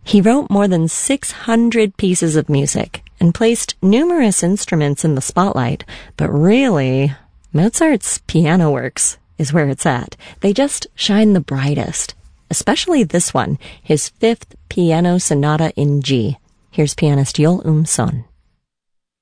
He wrote more than 600 pieces of music and placed numerous instruments in the spotlight, but really, Mozart's piano works is where it's at. They just shine the brightest, especially this one, his 5th Piano Sonata in G. Here's pianist Yoel Son.